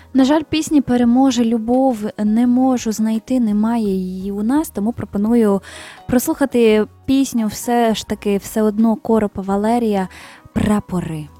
На жаль, пісні «Переможе любов» не можу знайти, немає її у нас, тому пропоную прослухати пісню все ж таки все одно Коропа Валерія «Прапори».